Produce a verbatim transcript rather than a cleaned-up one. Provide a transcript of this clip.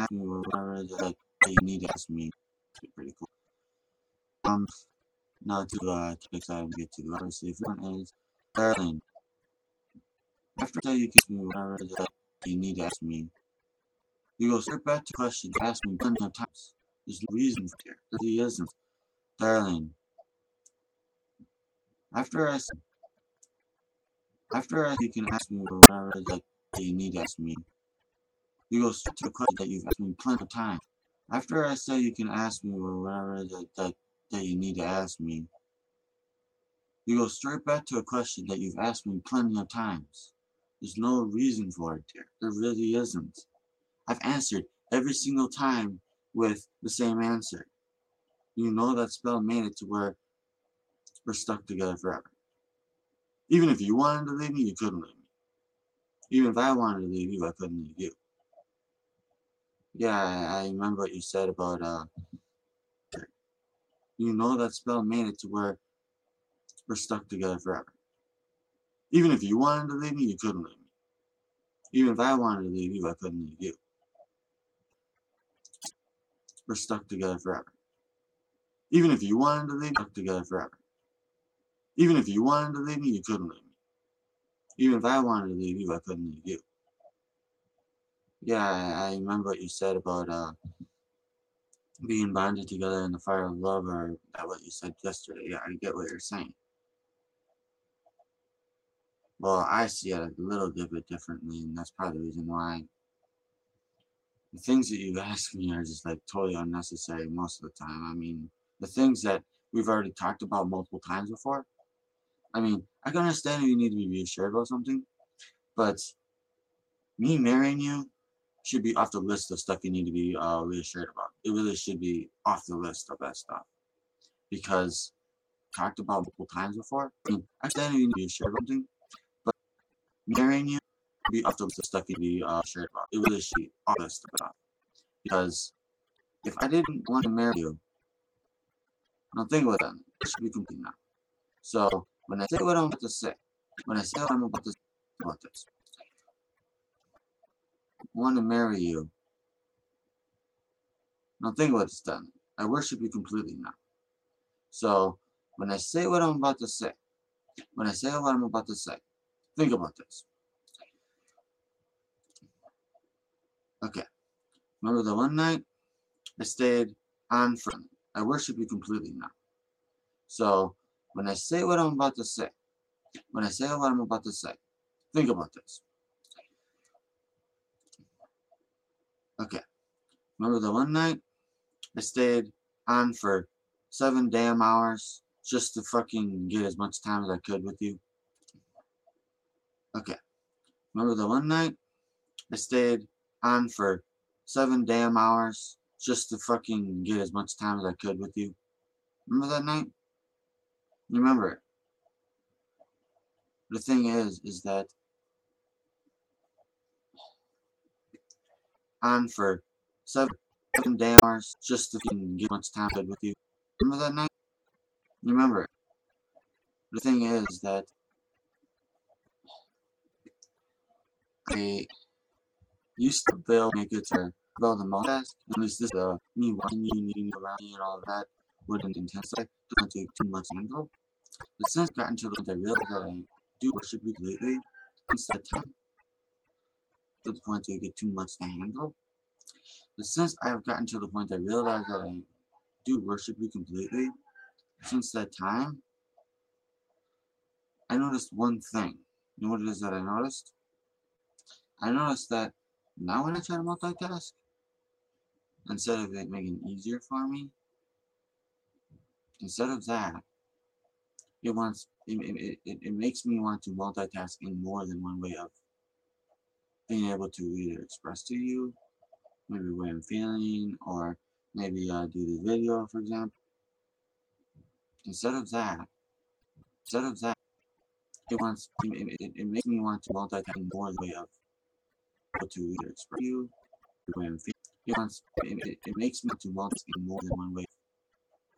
ask me whatever that you need to ask me. It's pretty cool. Um, now to uh, topics I get to. Obviously, if one is Darling. After that, you can ask me whatever that you need to ask me. You go straight back to questions. Ask me plenty of times. There's no reason for it. There really isn't. Darling. After I after I you can ask me whatever that you need to ask me. You go straight to the question that you've asked me plenty of times. After I say you can ask me whatever that, that, that you need to ask me, you go straight back to a question that you've asked me plenty of times. There's no reason for it, dear. There really isn't. I've answered every single time with the same answer. You know that spell made it to where we're stuck together forever. Even if you wanted to leave me, you couldn't leave me. Even if I wanted to leave you, I couldn't leave you. Yeah, I, I remember what you said about, uh, you know that spell made it to where we're stuck together forever. Even if you wanted to leave me, you couldn't leave me. Even if I wanted to leave you, I couldn't leave you. We're stuck together forever. Even if you wanted to leave me, we're stuck together forever. Even if you wanted to leave me, you couldn't leave me. Even if I wanted to leave you, I couldn't leave you. Yeah, I, I remember what you said about uh, being bonded together in the fire of love, or that what you said yesterday. Yeah, I get what you're saying. Well, I see it a little bit differently, and that's probably the reason why the things that you ask me are just like totally unnecessary most of the time. I mean, the things that we've already talked about multiple times before. I mean, I can understand if you need to be reassured about something, but me marrying you should be off the list of stuff you need to be uh, reassured about. It really should be off the list of that stuff, because talked about multiple times before. I mean, I understand if you need to be reassured about something, but marrying you should be off the list of stuff you need to be uh, reassured about. It really should be off the list of stuff, because if I didn't want to marry you, now think about that. It should be complete now. So when I say what I'm about to say, when I say what I'm about to say about this, I want to marry you. Now think about this then. I worship you completely now. So when I say what I'm about to say, when I say what I'm about to say, think about this. Okay. Remember the one night I stayed on for I worship you completely now. So when I say what I'm about to say, when I say what I'm about to say, think about this. Okay. Remember the one night I stayed on for seven damn hours just to fucking get as much time as I could with you? Okay. Remember the one night I stayed on for seven damn hours just to fucking get as much time as I could with you? Remember that night? Remember it. The thing is, is that on for seven damn hours just to fucking get as much time I could with you. Remember that night? Remember it. The thing is that I used to build my guitar, build the multitask, at least this uh me watching you, needing you around me and all of that wouldn't intensify, don't take too much handle. But since I've gotten to the point I realized that I do worship you completely, since that time, to the point to get too much to handle. But since I have gotten to the point I realized that I do worship you completely, since that time, I noticed one thing. You know what it is that I noticed? I noticed that now when I try to multitask, instead of it making it easier for me, instead of that, it wants it, it, it, it makes me want to multitask in more than one way of being able to either express to you, maybe the way I'm feeling, or maybe uh, do the video, for example. Instead of that, instead of that, it wants it, it, it makes me want to multitask in more than way of to either express you, the way I'm feeling. It wants it, it, it makes me want to multitask in more than one way